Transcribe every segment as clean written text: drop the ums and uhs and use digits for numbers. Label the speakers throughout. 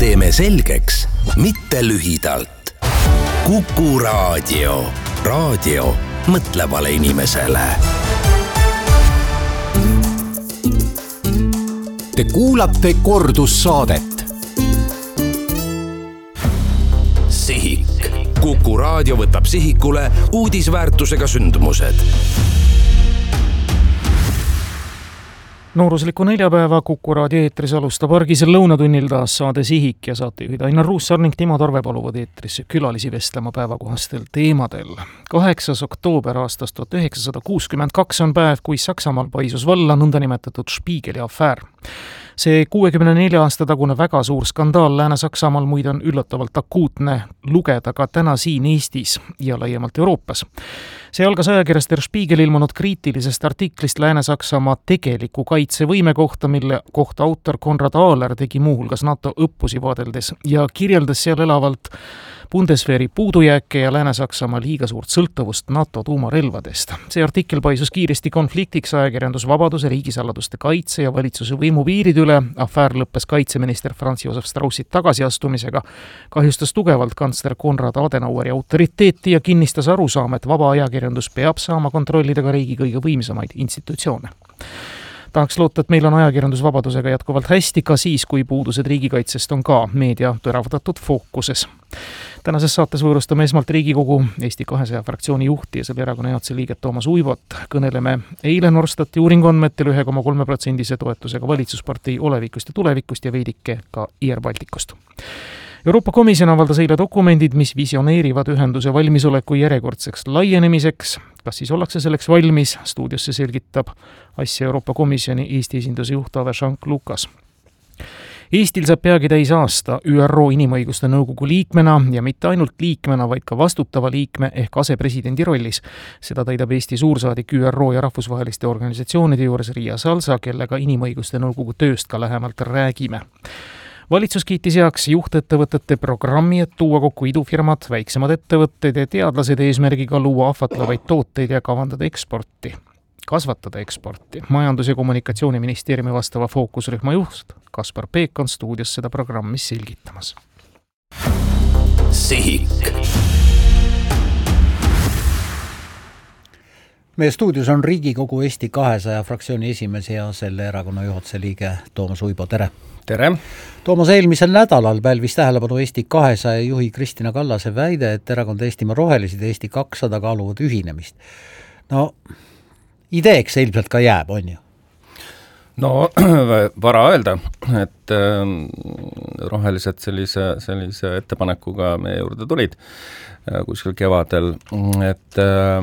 Speaker 1: Teeme selgeks, mitte lühidalt. Kuku Raadio. Raadio mõtlevale inimesele. Te kuulate kordussaadet. Sihik. Kuku Raadio võtab sihikule uudisväärtusega sündmused.
Speaker 2: Noorusliku neljapäeva Kuku Raadio eetris alustab argisel lõunatunnil taas saade Sihik ja saatejuhid Ainar Ruussaar ning Timo Tarve paluvad eetrisse külalisi vestlema päevakohastel teemadel. 8. oktoober aastast 1962 on päev, kui Saksamaal paisus valla nõndanimetatud Spiegeli afäär. See 64 aasta tagune väga suur skandaal Lääne-Saksamaal muid on üllatavalt akuutne lugeda ka täna siin Eestis ja laiemalt Euroopas. See algas ajakirjas Der Spiegel ilmunud kriitilisest artiklist Lääne-Saksamaa tegeliku kaitsevõime kohta, mille kohta autor Konrad Ahler tegi muuhulgas NATO õppusi vaadeldes ja kirjeldas seal elavalt Bundeswehri puudujääke ja Lääne-Saksamaa liiga suurt sõltuvust NATO tuumarelvadest. See artikkel paisus kiiresti konfliktiks ajakirjandusvabaduse, riigisaladuste kaitse ja valitsuse võimupiirid üle. Afäär lõppes kaitseminister Franz Josef Straussi tagasiastumisega, kahjustas tugevalt kantsler Konrad Adenaueri autoriteeti ja kinnistas arusaama, et vaba ajakirjandus peab saama kontrollida ka riigi kõige võimsamaid institutsioone. Tahaks loota, et meil on ajakirjandusvabadusega jätkuvalt hästi ka siis, kui puudused riigikaitsest on ka meedia teravdatud fookuses. Tänases saates võõrustame esmalt Riigikogu Eesti 200 fraktsiooni juhti ja selle erakonna juhatuse liiget Toomas Uibot. Kõneleme eile Norstati uuringuandmetel 1,3% toetusega valitsuspartei olevikust ja tulevikust ja veidike ka Air Balticust. Euroopa Komisjon avaldas eile dokumendid, mis visioneerivad ühenduse valmisoleku järjekordseks laienemiseks. Kas siis ollakse selleks valmis? Stuudiosse selgitab asja Euroopa Komisjoni Eesti esinduse juht Ave Schank-Lukas. Eestil saab peagi täis aasta ÜRO Inimõiguste Nõukogu liikmena ja mitte ainult liikmena, vaid ka vastutava liikme ehk asepresidendi rollis. Seda täidab Eesti suursaadik ÜRO ja rahvusvaheliste organisatsioonide juures Riia Salsa, kellega Inimõiguste Nõukogu tööst ka lähemalt räägime. Valitsus kiitis heaks juhtettevõtete programmi, et tuua kokku idufirmad, väiksemad ettevõtted ja teadlased eesmärgiga luua ahvatlevaid tooteid ja kavandada eksporti. Kasvatada eksporti. Majandus- ja kommunikatsiooniministeeriumi vastava fookusrühma juht Kaspar Peek on stuudios seda programmi selgitamas.
Speaker 1: Sihik.
Speaker 3: Meie stuudios on Riigikogu Eesti 200 fraktsiooni esimees ja selle erakonna juhatuse liige Toomas Uibo, tere!
Speaker 4: Tere!
Speaker 3: Toomas, eelmisel nädalal pälvis tähelepanu Eesti 200 juhi Kristina Kallase väide, et erakond Eestimaa Rohelised ja Eesti 200 kaaluvad ühinemist. No, ideeks ilmselt ka jääb, on ju?
Speaker 4: No, vara öelda, et rohelised sellise ettepanekuga meie juurde tulid kuskil kevadel, et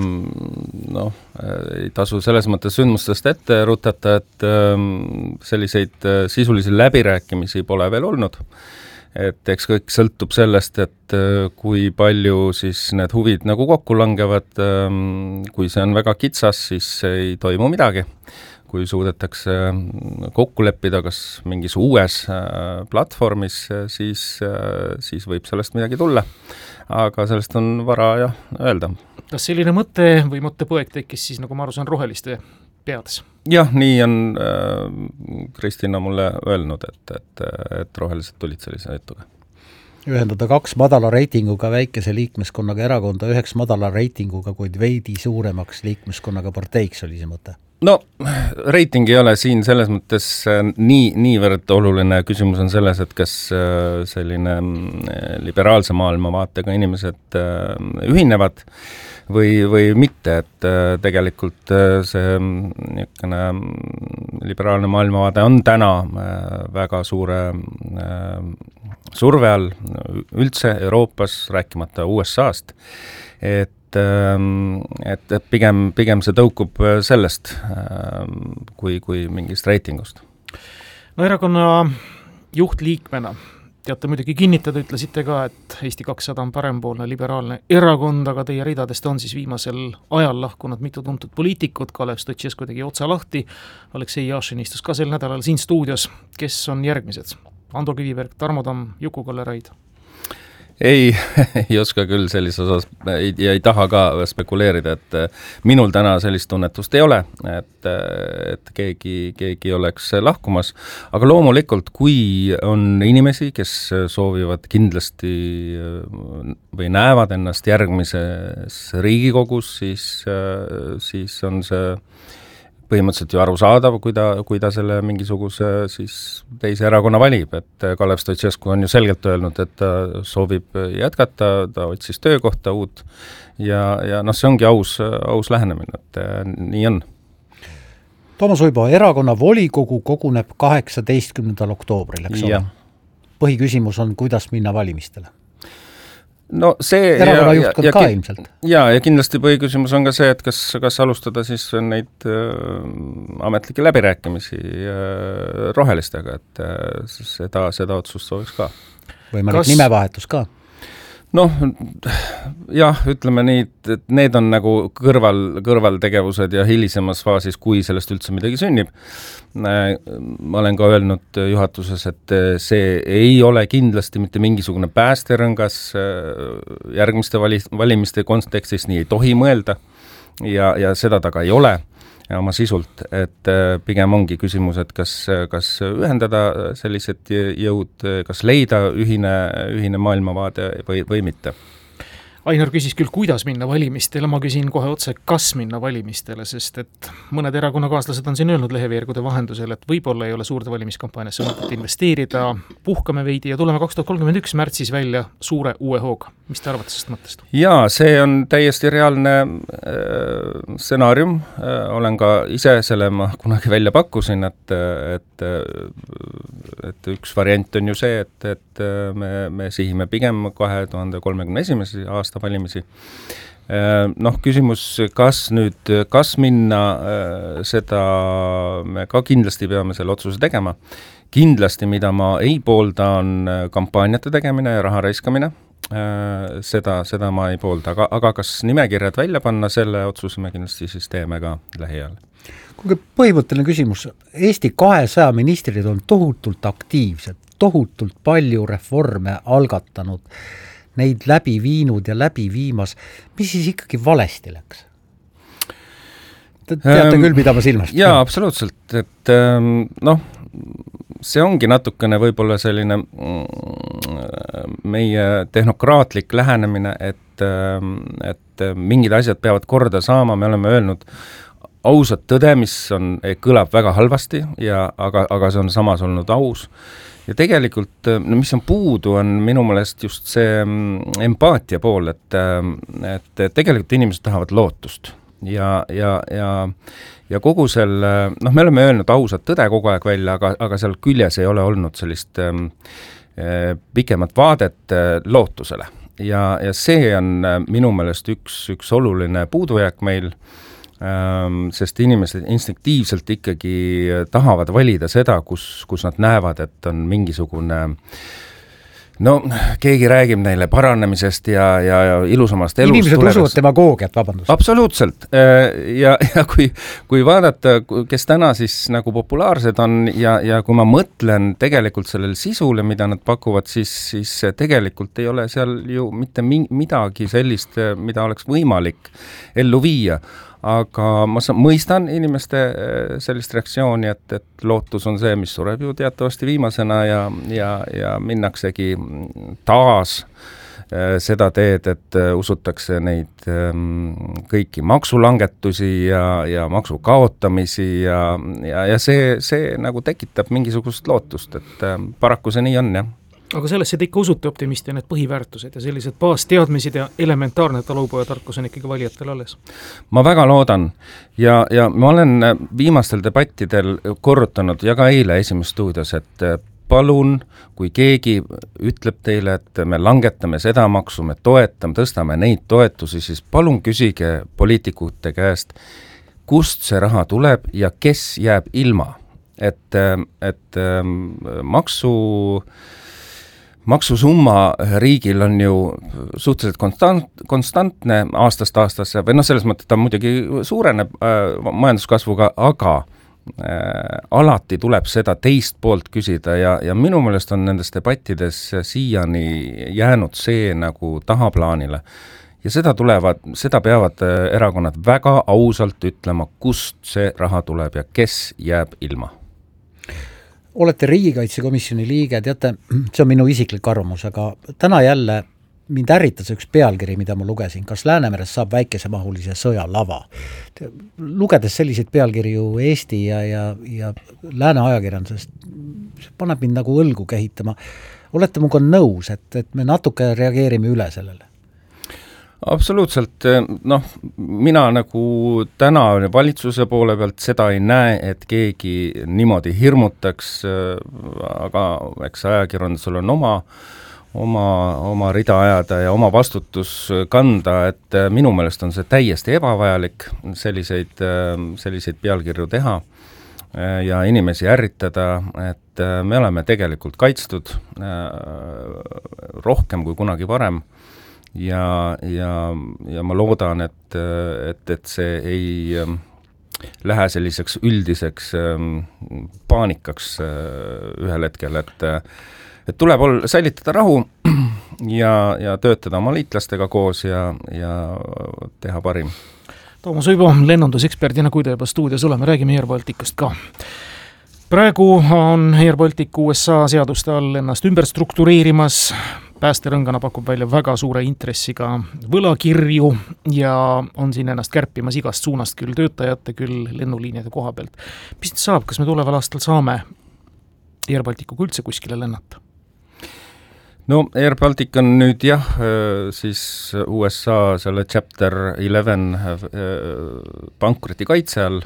Speaker 4: ei tasu selles mõttes sündmustest ette rutata, et selliseid sisulisi läbirääkimisi pole veel olnud. Et eks kõik sõltub sellest, et kui palju siis need huvid nagu kokku langevad, kui see on väga kitsas, siis ei toimu midagi. Kui suudetakse kokku leppida kas mingis uues platvormis, siis võib sellest midagi tulla. Aga sellest on vara öelda.
Speaker 2: Kas selline mõte või mõttepõeg tekkis siis, nagu ma aru saan, roheliste peades?
Speaker 4: Jah, nii on Kristina mulle öelnud, et rohelised tulid sellise jutuga.
Speaker 3: Ühendada 2 madala reitinguga väikese liikmeskonnaga erakonda 1 madala reitinguga, kuid veidi suuremaks liikmeskonnaga parteiks oli see mõte?
Speaker 4: No, reiting ei ole siin selles mõttes niivõrd oluline. Küsimus on selles, et kas selline liberaalse maailmavaatega inimesed ühinevad või mitte, et tegelikult see niisugune liberaalne maailmavaade on täna väga suure surve all üldse Euroopas, rääkimata USA-st, et pigem see tõukub sellest kui mingist reitingust.
Speaker 2: No erakonna juhtliikmena teate muidugi kinnitada, ütlesite ka, et Eesti 200 on parempoolne liberaalne erakond, aga teie ridadest on siis viimasel ajal lahkunud mitu tuntud poliitikut, Kalev Stoicescu tegi otsa lahti, Aleksei Jašin istus ka sel nädalal siin stuudios. Kes on järgmised? Ando Kiviberg, Tarmo Tamm, Juku-Kalle Raid?
Speaker 4: ei oska küll sellises osas ja ei taha ka spekuleerida, et minul täna sellist tunnetust ei ole, et keegi oleks lahkumas, aga loomulikult, kui on inimesi, kes soovivad kindlasti või näevad ennast järgmises Riigikogus, siis on see põhimõtteliselt ju arusaadav, kui ta selle mingisuguse siis teise erakonna valib, et Kalev Stoicescu on ju selgelt öelnud, et ta soovib jätkata, ta otsis töökohta uut ja see ongi aus lähenemine, et nii on.
Speaker 3: Toomas Uibo, erakonna volikogu koguneb 18. oktoobril, eks ole? Põhiküsimus on, kuidas minna valimistele?
Speaker 4: No see
Speaker 3: erakonna juhtkond ka ilmselt.
Speaker 4: Ja kindlasti põhiküsimus on ka see, et kas alustada siis neid ametlikke läbirääkimisi rohelistega, et seda otsust sooviks ka.
Speaker 3: Võimalik nimevahetus ka?
Speaker 4: Noh, jah, ütleme nii, et need on nagu kõrvaltegevused ja hilisemas faasis, kui sellest üldse midagi sünnib. Ma olen ka öelnud juhatuses, et see ei ole kindlasti mitte mingisugune päästerõngas järgmiste valimiste kontekstis, nii ei tohi mõelda ja seda taga ei ole oma sisult, et pigem ongi küsimus, et kas ühendada sellised jõud, kas leida ühine maailmavaade või mitte.
Speaker 2: Ainar küsis küll, kuidas minna valimistele, ma küsin kohe otse, kas minna valimistele, sest et mõned erakonnakaaslased on siin öelnud leheveergude vahendusel, et võib-olla ei ole suurde valimiskampaaniasse mõtet investeerida, puhkame veidi ja tuleme 2031 märtsis välja suure uue hooga. Mis te arvate sellest mõttest?
Speaker 4: Jaa, see on täiesti reaalne stsenaarium. Olen ka ise selle ma kunagi välja pakkusin, et üks variant on ju see, et me sihime pigem 2031. aasta valimisi. Küsimus, kas minna seda, me ka kindlasti peame selle otsuse tegema. Kindlasti, mida ma ei poolda, on kampaaniate tegemine ja raha raiskamine. Seda ma ei poolda, aga kas nimekirjad välja panna, selle otsuse me kindlasti siis teeme ka lähiajal.
Speaker 3: Kuulge, põhimõtteline küsimus. Eesti 200 ministrid on tohutult aktiivsed, tohutult palju reforme algatanud, neid läbi viinud ja läbi viimas. Mis siis ikkagi valesti läks? Teate küll, mida ma silmast?
Speaker 4: Jaa, absoluutselt. Et see ongi natukene võib-olla selline meie tehnokraatlik lähenemine, et mingid asjad peavad korda saama, me oleme öelnud ausat tõde, mis kõlab väga halvasti, aga see on samas olnud aus. Ja tegelikult, mis on puudu, on minu meelest just see empaatia pool, et tegelikult inimesed tahavad lootust. Ja kogu selle, me oleme öelnud ausat tõde kogu aeg välja, aga seal küljes ei ole olnud sellist pikemat vaadet lootusele. Ja see on minu meelest üks oluline puudujääk meil, sest inimesed instinktiivselt ikkagi tahavad valida seda, kus nad näevad, et on mingisugune keegi räägib neile paranemisest ja ilusamast elust.
Speaker 3: Inimesed usuvad demagoogiat, vabandust.
Speaker 4: Absoluutselt. Ja kui vaadata, kes täna siis nagu populaarsed on ja kui ma mõtlen tegelikult sellele sisule, mida nad pakuvad, siis tegelikult ei ole seal ju mitte midagi sellist, mida oleks võimalik ellu viia. Aga ma mõistan inimeste sellist reaktsiooni, et lootus on see, mis sureb ju teatavasti viimasena ja minnaksegi taas seda teed, et usutakse neid kõiki maksulangetusi ja maksu kaotamisi ja see nagu tekitab mingisugust lootust, et paraku see nii on, jah.
Speaker 2: Aga sellesse te ikka usute optimisti need põhiväärtused ja sellised baasteadmised ja elementaarne talupojatarkus on ikkagi valijatel alles? Ma
Speaker 4: väga loodan ja ma olen viimastel debattidel korrutanud ja ka eile Esimeses stuudios, et palun, kui keegi ütleb teile, et me langetame seda maksu, me toetame, tõstame neid toetusi, siis palun küsige poliitikute käest, kust see raha tuleb ja kes jääb ilma. Et maksusumma riigil on ju suhteliselt konstantne aastast aastasse, või selles mõttes ta muidugi suureneb majanduskasvuga, aga alati tuleb seda teist poolt küsida ja minu meelest on nendes debattides siiani jäänud see nagu tahaplaanile. Ja seda peavad erakonnad väga ausalt ütlema, kust see raha tuleb ja kes jääb ilma.
Speaker 3: Olete riigikaitsekomisjoni liige, teate, see on minu isiklik arvamus, aga täna jälle mind ärritas üks pealkiri, mida ma lugesin, kas Läänemeres saab väikesemahulise sõja lava. Lugedes selliseid pealkirju Eesti ja Lääne ajakirjandusest, see paneb mind nagu õlgu kehitama. Olete muga nõus, et me natuke reageerime üle sellele?
Speaker 4: Absoluutselt, mina nagu täna valitsuse poole pealt seda ei näe, et keegi niimoodi hirmutaks, aga eks ajakirjandusel on oma rida ajada ja oma vastutus kanda, et minu meelest on see täiesti ebavajalik selliseid pealkirju teha ja inimesi ärritada, et me oleme tegelikult kaitstud rohkem kui kunagi varem ja ma loodan, et see ei lähe selliseks üldiseks paanikaks ühel hetkel, et tuleb säilitada rahu ja töötada oma liitlastega koos ja teha parim.
Speaker 2: Toomas Uibo, lennunduseksperdina, kui te juba stuudios oleme, räägime Air Balticust ka. Praegu on Air Baltic USA seaduste all ennast ümber struktureerimas, päästerõngana pakub välja väga suure intressiga võlakirju ja on siin ennast kärpimas igast suunast, küll töötajate, küll lennuliinide koha pealt. Mis nüüd saab, kas me tuleval aastal saame Air Balticuga üldse kuskile lennata?
Speaker 4: No Air Baltic on nüüd siis USA selle Chapter 11 pankroti kaitse all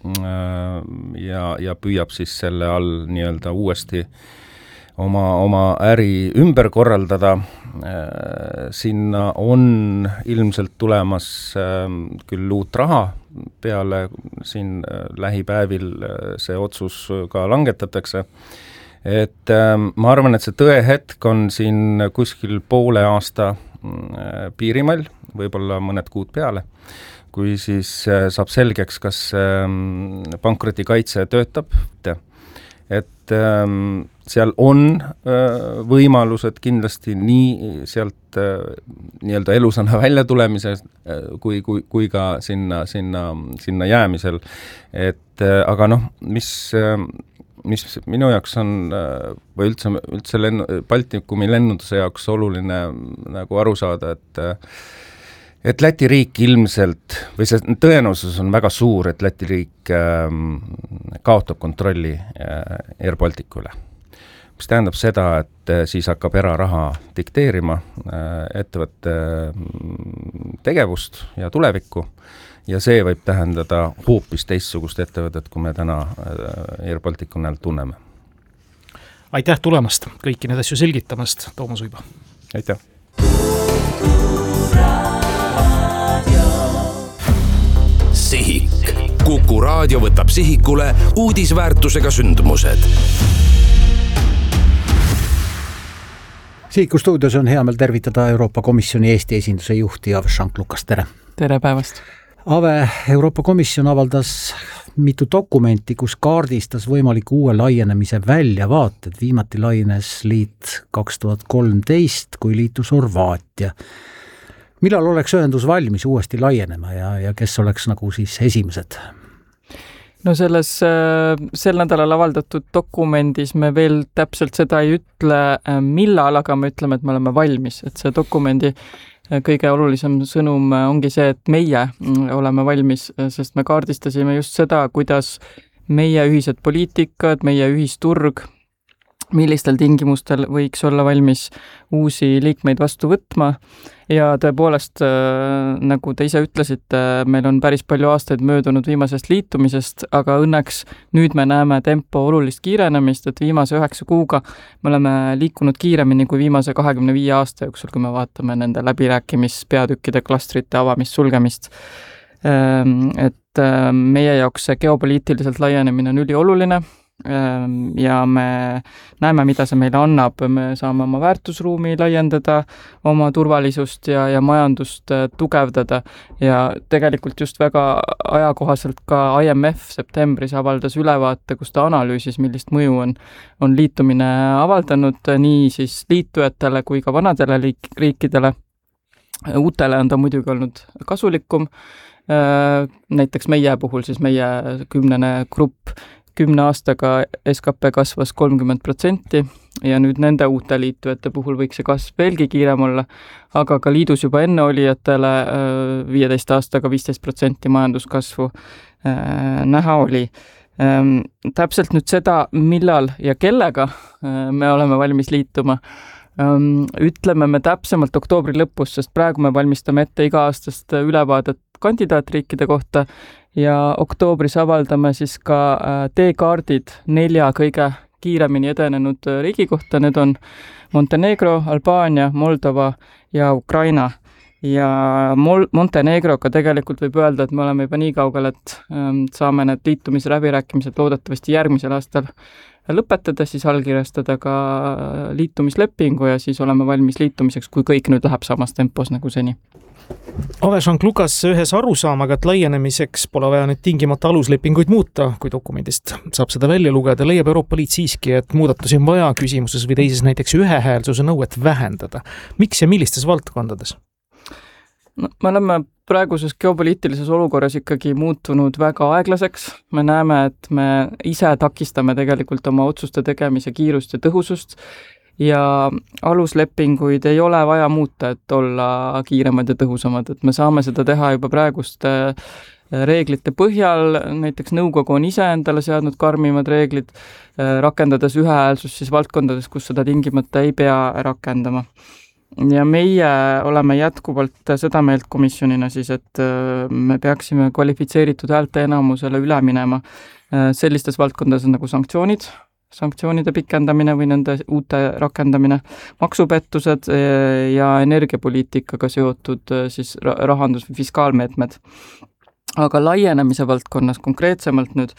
Speaker 4: ja püüab siis selle all nii-öelda uuesti oma äri ümber korraldada. Sinna on ilmselt tulemas küll uut raha, peale siin lähipäevil see otsus ka langetatakse. Et ma arvan, et see tõehetk on siin kuskil poole aasta piirimail, võib-olla mõned kuud peale, kui siis saab selgeks, kas pankroti kaitse töötab. Et seal on võimalused kindlasti nii sealt nii-öelda elusana välja tulemise kui ka sinna jäämisel. Et aga mis minu jaoks on või üldse Baltikumi lennunduse jaoks oluline nagu aru saada, et Läti riik ilmselt, või see tõenäosus on väga suur, et Läti riik kaotab kontrolli Air Balticu üle. Mis tähendab seda, et siis hakkab eraraha dikteerima ettevõtte tegevust ja tulevikku. Ja see võib tähendada hoopis teistsugust ettevõtet, kui me täna Air Balticu näol tunneme.
Speaker 2: Aitäh tulemast, kõiki need asju selgitamast, Toomas Uibo.
Speaker 4: Aitäh.
Speaker 1: Sihik. Kuku raadio võtab sihikule uudisväärtusega sündmused.
Speaker 3: Sihiku stuudios on hea meel tervitada Euroopa Komisjoni Eesti esinduse juhti Jean-Claude Lukas, tere!
Speaker 5: Tere päevast!
Speaker 3: Ave, Euroopa Komisjon avaldas mitu dokumenti, kus kaardistas võimaliku uue laienemise väljavaated. Viimati laienes liit 2013, kui liitus Horvaatia. Millal oleks ühendus valmis uuesti laienema ja kes oleks nagu siis esimesed?
Speaker 5: No sel nädalal avaldatud dokumendis me veel täpselt seda ei ütle, millal, aga me ütleme, et me oleme valmis. Et see dokumendi kõige olulisem sõnum ongi see, et meie oleme valmis, sest me kaardistasime just seda, kuidas meie ühised poliitikad, meie ühisturg, millistel tingimustel võiks olla valmis uusi liikmeid vastu võtma. Ja tõepoolest, nagu te ise ütlesite, meil on päris palju aastaid möödunud viimasest liitumisest, aga õnneks nüüd me näeme tempo olulist kiirenemist, et viimase 9 kuuga me oleme liikunud kiiremini kui viimase 25 aasta jooksul, kui me vaatame nende läbirääkimispeatükkide klastrite avamist, sulgemist. Et meie jaoks see geopoliitiliselt laienemine on ülioluline. ja me näeme, mida see meile annab, me saame oma väärtusruumi laiendada, oma turvalisust ja majandust tugevdada ja tegelikult just väga ajakohaselt ka IMF septembris avaldas ülevaate, kus ta analüüsis, millist mõju on liitumine avaldanud nii siis liitujatele kui ka vanadele riikidele. Uutele on ta muidugi olnud kasulikum, näiteks meie puhul siis meie 10. grupp 10 aastaga SKP kasvas 30% ja nüüd nende uute liitujate puhul võiks see kasv veelgi kiirem olla, aga ka liidus juba enne olijatele 15 aastaga 15% majanduskasvu näha oli. Täpselt nüüd seda, millal ja kellega me oleme valmis liituma, ütleme me täpsemalt oktoobri lõpus, sest praegu me valmistame ette iga-aastast ülevaadet kandidaatriikide kohta ja oktoobris avaldame siis ka teekaardid 4 kõige kiiremini edenenud riigi kohta. Need on Montenegro, Albaania, Moldova ja Ukraina. Ja Montenegroga tegelikult võib öelda, et me oleme juba nii kaugel, et saame need liitumisläbirääkimised loodetavasti järgmisel aastal lõpetada, siis allkirjastada ka liitumislepingu ja siis oleme valmis liitumiseks, kui kõik nüüd läheb samas tempos nagu seni.
Speaker 2: Ove Jean-Lucas ühes arusaamaga, et laienemiseks pole vaja nüüd tingimata aluslepinguid muuta, kui dokumendist saab seda välja lugeda, leiab Euroopa Liit siiski, et muudatusi on vaja küsimuses või teises näiteks ühehäälsuse nõuet vähendada. Miks ja millistes valdkondades?
Speaker 5: No, me oleme praeguses geopoliitilises olukorras ikkagi muutunud väga aeglaseks. Me näeme, et me ise takistame tegelikult oma otsuste tegemise kiirust ja tõhusust ja aluslepinguid ei ole vaja muuta, et olla kiiremad ja tõhusamad. Et me saame seda teha juba praeguste reeglite põhjal, näiteks nõukogu on ise endale seadnud karmimad reeglid, rakendades ühehäälsust siis valdkondades, kus seda tingimata ei pea rakendama. Ja meie oleme jätkuvalt seda meelt komisjonina siis, et me peaksime kvalifitseeritud häälte enamusele üle minema sellistes valdkondades nagu sanktsioonide pikendamine või nende uute rakendamine, maksupettused ja energiapoliitikaga seotud siis rahandus- või fiskaalmeetmed. Aga laienemise valdkonnas konkreetsemalt nüüd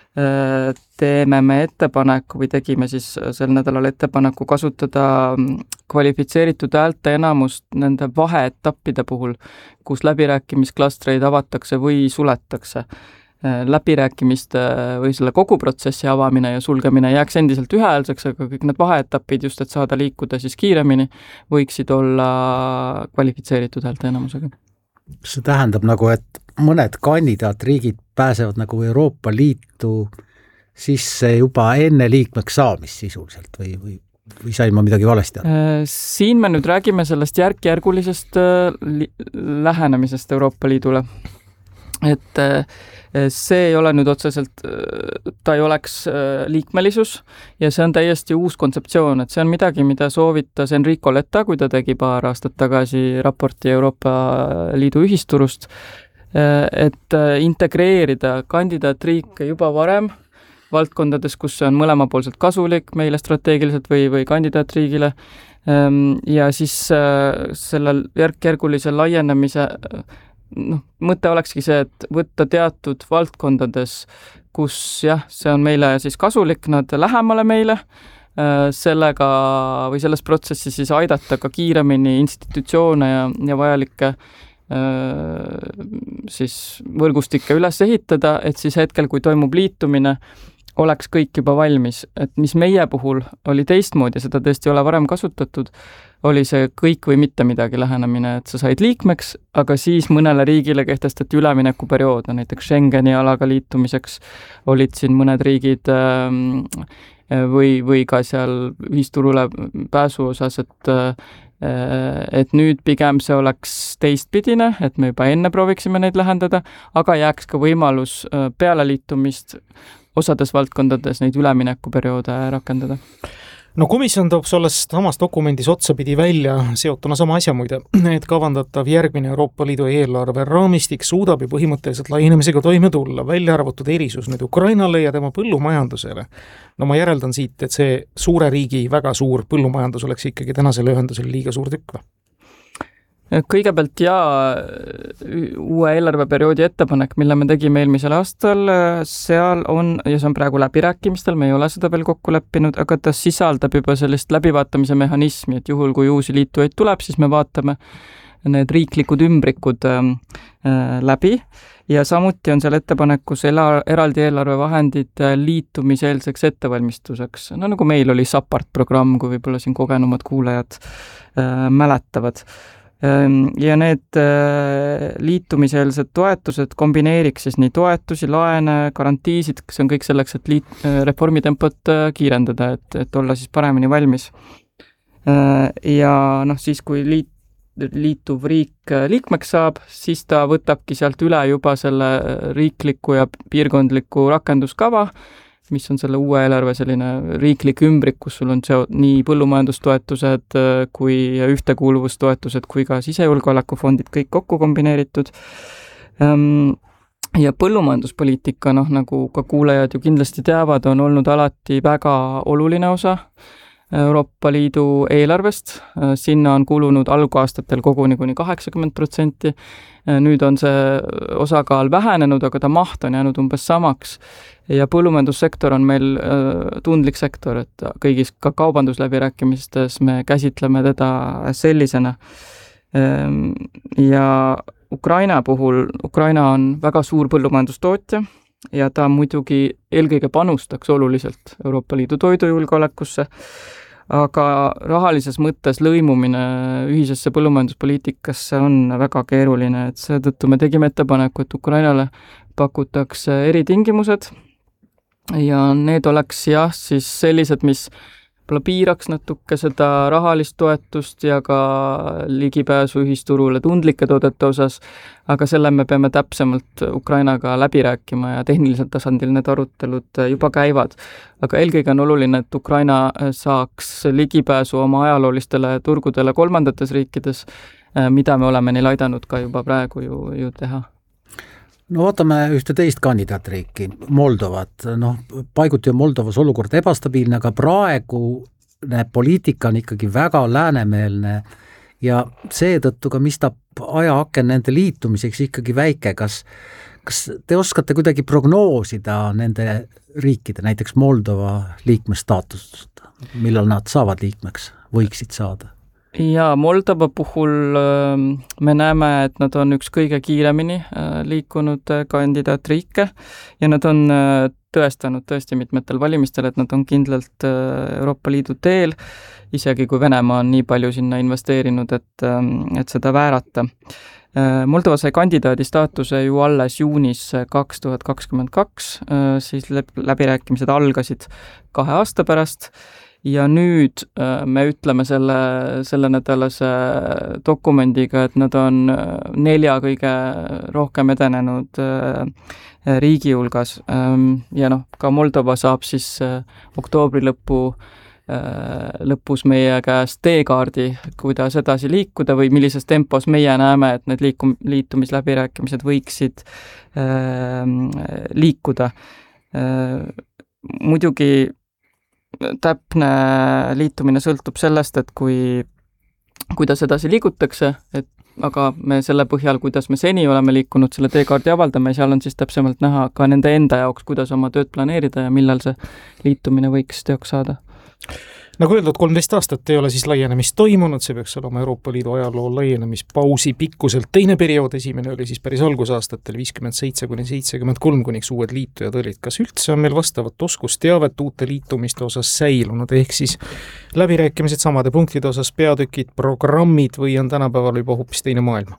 Speaker 5: teeme me ettepaneku või tegime siis sel nädalal ettepaneku kasutada kvalifitseeritud häälte enamust nende vaheetappide puhul, kus läbirääkimisklastreid avatakse või suletakse. Läbirääkimiste või selle kogu protsessi avamine ja sulgemine jääks endiselt ühehäälseks, aga kõik need vaheetapid just, et saada liikuda siis kiiremini, võiksid olla kvalifitseeritud häälte enamusega.
Speaker 3: See tähendab nagu, et mõned kandidaatriigid pääsevad nagu Euroopa Liitu sisse juba enne liikmeks saamist sisuliselt või sain ma midagi valesti aru?
Speaker 5: Siin me nüüd räägime sellest järk-järgulisest lähenemisest Euroopa Liidule. Et see ei ole nüüd otseselt, ta ei oleks liikmelisus ja see on täiesti uus kontseptsioon, et see on midagi, mida soovitas Enrico Letta, kui ta tegi paar aastat tagasi raporti Euroopa Liidu ühisturust, et integreerida kandidaatriike juba varem valdkondades, kus see on mõlemapoolselt kasulik meile strateegiliselt või kandidaatriigile ja siis sellel järk-järgulise laienemise mõte olekski see, et võtta teatud valdkondades, kus jah, see on meile siis kasulik, nad lähemale meile, sellega või selles protsessis siis aidata ka kiiremini institutsioone ja vajalikke siis võrgustikke üles ehitada, et siis hetkel, kui toimub liitumine, oleks kõik juba valmis, et mis meie puhul oli teistmoodi, seda tõesti ei ole varem kasutatud, oli see kõik või mitte midagi lähenemine, et sa said liikmeks, aga siis mõnele riigile kehtestati üleminekuperiood, näiteks Schengeni alaga liitumiseks olid siin mõned riigid või ka seal ühisturule pääsu osas, et nüüd pigem see oleks teistpidine, et me juba enne prooviksime neid lähendada, aga jääks ka võimalus peale liitumist osades valdkondades neid üleminekuperioode rakendada.
Speaker 2: No komisjon toob sellest samas dokumendis otsapidi välja seotuna sama asja muide, et kavandatav järgmine Euroopa Liidu eelarve raamistik suudab ju põhimõtteliselt laienemisega toime tulla, välja arvatud erisus nüüd Ukrainale ja tema põllumajandusele. No ma järeldan siit, et see suure riigi väga suur põllumajandus oleks ikkagi tänasele ühendusele liiga suur tükk või?
Speaker 5: Kõigepealt uue eelarveperioodi ettepanek, mille me tegime eelmisel aastal, seal on, ja see on praegu läbirääkimistel, me ei ole seda veel kokku leppinud, aga ta sisaldab juba sellist läbivaatamise mehhanismi, et juhul kui uusi liitujaid tuleb, siis me vaatame need riiklikud ümbrikud läbi ja samuti on seal ettepanekus eraldi eelarvevahendid liitumiseelseks ettevalmistuseks. No nagu meil oli SAPART programm, kui võib-olla siin kogenumad kuulajad mäletavad. Ja need liitumiseelsed toetused kombineeriks siis nii toetusi, laene, garantiisid, see on kõik selleks, et reformitempot kiirendada, et olla siis paremini valmis. Ja siis kui liituv riik liikmeks saab, siis ta võtabki sealt üle juba selle riikliku ja piirkondliku rakenduskava, mis on selle uue eelarve selline riiklik ümbrik, kus sul on nii põllumajandustoetused kui ühtekuuluvustoetused kui ka sisejulgeolekufondid kõik kokku kombineeritud. Ja põllumajanduspoliitika, nagu ka kuulajad ju kindlasti teavad, on olnud alati väga oluline osa Euroopa Liidu eelarvest. Sinna on kulunud alguaastatel koguni kuni 80%. Nüüd on see osakaal vähenenud, aga ta maht on jäänud umbes samaks. Ja põllumajandussektor on meil tundlik sektor, et kõigis ka kaubandusläbirääkimistes me käsitleme teda sellisena. Ja Ukraina on väga suur põllumajandustootja ja ta muidugi eelkõige panustaks oluliselt Euroopa Liidu toidujulgeolekusse, aga rahalises mõttes lõimumine ühisesse põllumajanduspoliitikasse on väga keeruline, et seetõttu me tegime ettepaneku, et Ukrainale pakutakse eritingimused ja need oleks siis sellised, mis piiraks natuke seda rahalist toetust ja ka ligipääsu ühisturule tundlike toodete osas, aga selle me peame täpsemalt Ukrainaga läbi rääkima ja tehnilisel tasandil need arutelud juba käivad. Aga eelkõige on oluline, et Ukraina saaks ligipääsu oma ajaloolistele turgudele kolmandates riikides, mida me oleme neil aidanud ka juba praegu ju teha.
Speaker 3: No vaatame ühte teist kandidaatriiki, Moldovat. Paiguti on Moldovas olukord ebastabiilne, aga praegune poliitika on ikkagi väga läänemeelne ja seetõttu ka mistab ajaaken nende liitumiseks ikkagi väike. Kas te oskate kuidagi prognoosida nende riikide, näiteks Moldova liikmestaatust, millal nad saavad liikmeks, võiksid saada?
Speaker 5: Ja Moldova puhul me näeme, et nad on üks kõige kiiremini liikunud kandidaatriike ja nad on tõestanud tõesti mitmetel valimistel, et nad on kindlalt Euroopa Liidu teel, isegi kui Venemaa on nii palju sinna investeerinud, et seda väärata. Moldova sai kandidaadi staatuse ju alles juunis 2022, siis läbirääkimised algasid 2 aasta pärast. Ja nüüd me ütleme selle nädalase dokumendiga, et nad on 4 kõige rohkem edenenud riigi hulgas. Ja ka Moldova saab siis oktoobri lõpus meie käest teekaardi, kuidas edasi liikuda või millises tempos meie näeme, et need liitumisläbirääkimised võiksid liikuda. Muidugi täpne liitumine sõltub sellest, et kuidas edasi liigutakse, aga me selle põhjal, kuidas me seni oleme liikunud, selle teekaardi avaldame, seal on siis täpsemalt näha ka nende enda jaoks, kuidas oma tööd planeerida ja millal see liitumine võiks teoks saada.
Speaker 2: Nagu öeldud, 13 aastat ei ole siis laienemist toimunud, see peaks olema Euroopa Liidu ajaloo laienemispausi pikkuselt teine periood, esimene oli siis päris algusaastatel 57–73, kuniks uued liitujad olid. Kas üldse on meil vastavat oskusteavet uute liitumiste osas säilunud, ehk siis läbirääkimised samade punktide osas, peatükid, programmid või on tänapäeval juba hoopis teine maailma?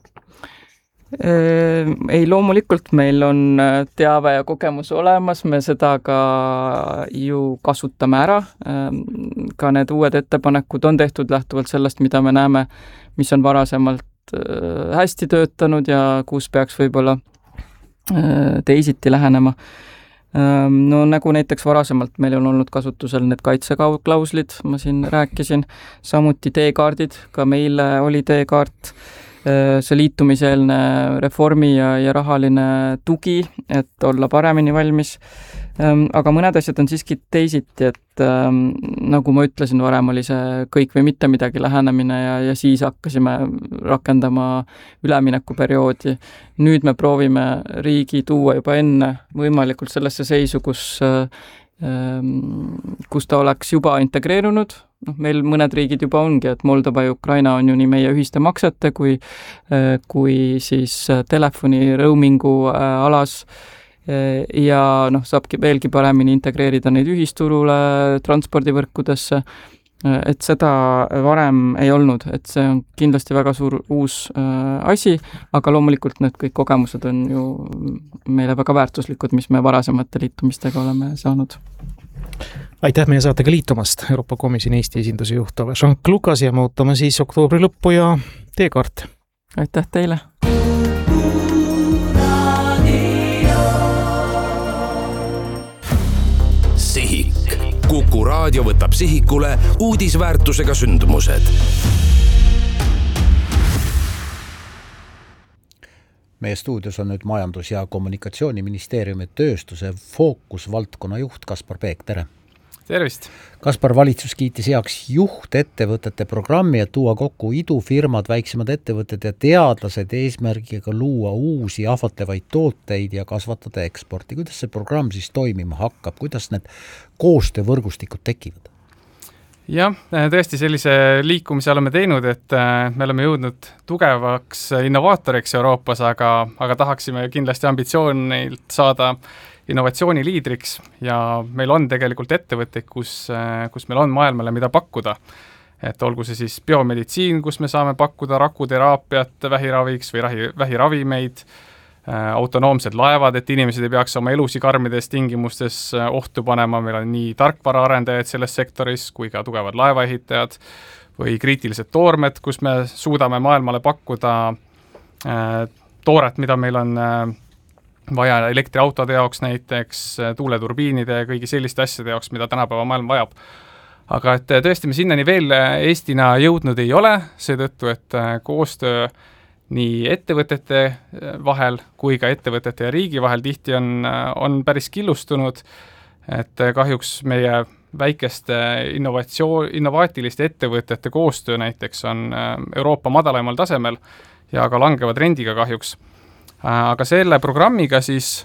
Speaker 5: Ei, loomulikult meil on teave ja kogemus olemas, me seda ka ju kasutame ära. Ka need uued ettepanekud on tehtud lähtuvalt sellest, mida me näeme, mis on varasemalt hästi töötanud ja kus peaks võib-olla teisiti lähenema. No nagu näiteks varasemalt meil on olnud kasutusel need kaitseklauslid, ma siin rääkisin, samuti teekaardid, ka meil oli teekaart, see liitumiseelne reformi ja rahaline tugi, et olla paremini valmis. Aga mõned asjad on siiski teisiti, et nagu ma ütlesin, varem oli see kõik või mitte midagi lähenemine ja siis hakkasime rakendama üleminekuperioodi. Nüüd me proovime riigi tuua juba enne võimalikult sellesse seisu, kus ta oleks juba integreerunud. Meil mõned riigid juba ongi, et Moldova ja Ukraina on ju nii meie ühiste maksete kui siis telefoni roamingu alas ja saabki veelgi paremini integreerida neid ühisturule, transpordivõrkudesse, et seda varem ei olnud, et see on kindlasti väga suur uus asi, aga loomulikult need kõik kogemused on ju meile väga väärtuslikud, mis me varasemate liitumistega oleme saanud.
Speaker 2: Aitäh meie saatega liitumast, Euroopa Komisjoni Eesti esinduse juht Jean-Claude Lucas ja me ootame siis oktoobri lõppu ja teekaart.
Speaker 5: Aitäh teile!
Speaker 1: Sihik. Kuku Raadio võtab sihikule uudisväärtusega sündmused.
Speaker 3: Meie stuudios on nüüd Majandus- ja Kommunikatsiooniministeeriumi tööstuse fookusvaldkonna juht Kaspar Peek, tere!
Speaker 6: Tervist!
Speaker 3: Kaspar, valitsus kiitis heaks juhtettevõtete programmi, et tuua kokku idufirmad, väiksemad ettevõtted ja teadlased eesmärgiga luua uusi ahvatlevaid tooteid ja kasvatada eksporti. Kuidas see programm siis toimima hakkab? Kuidas need koostöövõrgustikud tekivad?
Speaker 6: Jah, tõesti sellise liikumise oleme teinud, et me oleme jõudnud tugevaks innovaatoriks Euroopas, aga tahaksime kindlasti ambitsioonilt saada innovatsiooni liidriks ja meil on tegelikult ettevõtteid, kus meil on maailmale mida pakkuda. Et olgu see siis biomeditsiin, kus me saame pakkuda rakuteraapiat vähiraviks või vähiravimeid, autonoomsed laevad, et inimesed ei peaks oma elusi karmides tingimustes ohtu panema, meil on nii tarkvaraarendajaid selles sektoris kui ka tugevad laevaehitajad või kriitilised toormed, kus me suudame maailmale pakkuda tooret, mida meil on vaja elektriautode jaoks näiteks, tuuleturbiinide ja kõigi selliste asjade jaoks, mida tänapäeva maailm vajab. Aga et tõesti me sinnani veel Eestina jõudnud ei ole, seetõttu, et koostöö nii ettevõtete vahel kui ka ettevõtete ja riigi vahel tihti on päris killustunud, et kahjuks meie väikeste innovaatiliste ettevõtete koostöö näiteks on Euroopa madalaimal tasemel ja ka langevad trendiga kahjuks. Aga selle programmiga siis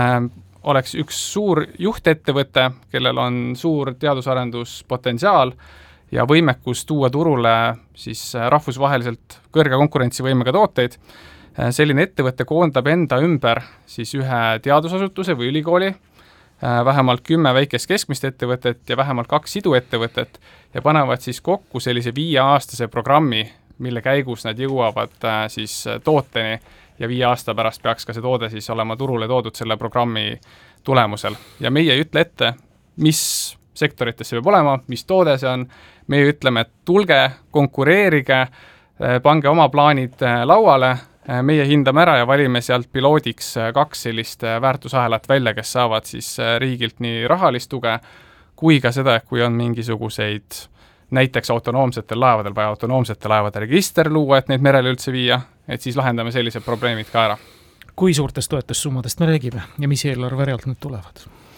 Speaker 6: oleks üks suur juhtettevõte, kellel on suur teadusarenduspotentsiaal ja võimekus tuua turule siis rahvusvaheliselt kõrge konkurentsivõimega tooteid. Selline ettevõte koondab enda ümber siis ühe teadusasutuse või ülikooli, vähemalt 10 väikest keskmist ettevõtet ja vähemalt 2 siduettevõtet ja panevad siis kokku sellise 5-aastase programmi, mille käigus nad jõuavad siis tooteni ja 5 aasta pärast peaks ka see toode siis olema turule toodud selle programmi tulemusel. Ja meie ei ütle ette, mis sektorites see peab olema, mis toode see on. Meie ütleme, et tulge, konkureerige, pange oma plaanid lauale, meie hindame ära ja valime sealt piloodiks 2 sellist väärtusahelat välja, kes saavad siis riigilt nii rahalist tuge, kui ka seda, kui on mingisuguseid näiteks autonoomsetel laevadel vaja autonoomsete laevade register luua, et neid merele üldse viia, et siis lahendame sellised probleemid ka ära.
Speaker 2: Kui suurtest toetussummadest me räägime ja mis eelarverealt nüüd tulevad?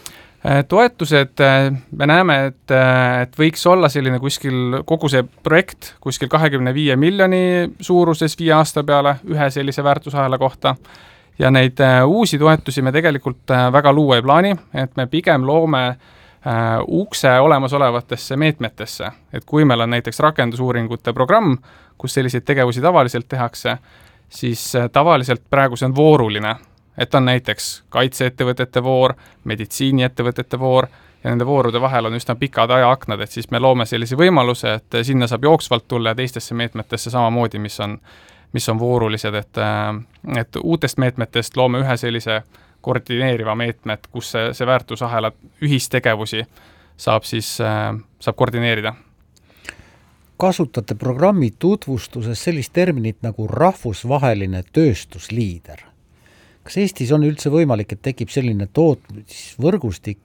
Speaker 6: Toetused, me näeme, et võiks olla selline kuskil, kogu see projekt kuskil 25 miljoni suuruses 5 aasta peale ühe sellise väärtusahela kohta ja neid uusi toetusi me tegelikult väga luua ei plaani, et me pigem loome ukse olemasolevatesse meetmetesse, et kui meil on näiteks rakendusuuringute programm, kus selliseid tegevusi tavaliselt tehakse, siis tavaliselt praegu see on vooruline, et on näiteks kaitseettevõtete voor, meditsiiniettevõtete voor ja nende voorude vahel on üsna pikad ajaaknad, et siis me loome sellise võimaluse, et sinna saab jooksvalt tulla ja teistesse meetmetesse samamoodi, mis on voorulised, et uutest meetmetest loome ühe sellise koordineeriva meetmed, kus see väärtusahela ühistegevusi saab koordineerida.
Speaker 3: Kasutate programmi tutvustuses sellist terminit nagu rahvusvaheline tööstusliider. Kas Eestis on üldse võimalik, et tekib selline tootmisvõrgustik,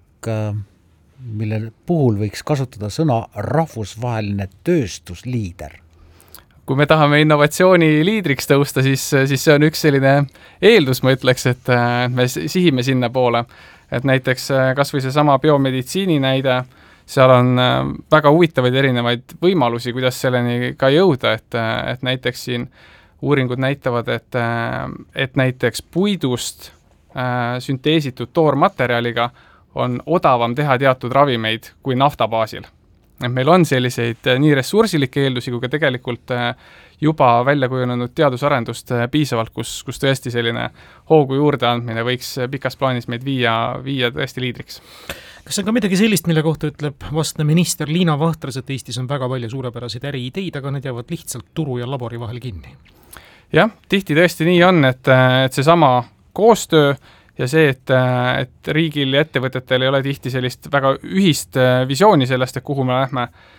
Speaker 3: mille puhul võiks kasutada sõna rahvusvaheline tööstusliider?
Speaker 6: kui me tahame innovatsiooni liidriks tõusta, siis see on üks selline eeldus, ma ütleks, et me sihime sinna poole. Et näiteks kas või see sama biomeditsiini näide, seal on väga huvitavaid erinevaid võimalusi, kuidas selleni ka jõuda, et näiteks siin uuringud näitavad, et näiteks puidust sünteesitud toormaterjaliga on odavam teha teatud ravimeid kui nafta baasil. Et meil on selliseid nii ressursilikke eeldusi, kui ka tegelikult juba välja kujunenud teadusarendust piisavalt, kus tõesti selline hoogu juurde andmine võiks pikas plaanis meid viia tõesti liidriks.
Speaker 2: Kas on ka midagi sellist, mille kohta ütleb vastne minister Liina Vahtras, et Eestis on väga palju suurepäraseid äriideid, aga need jäävad lihtsalt turu ja labori vahel kinni? Jah, tihti tõesti nii on, et seesama koostöö ja see, et riigil ja ettevõtetel ei ole tihti sellist väga ühist visiooni sellest, et kuhu me lähme,